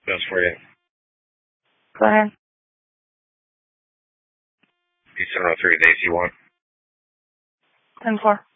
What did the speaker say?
Best for you. Go ahead. B703 is AC1. 10-4.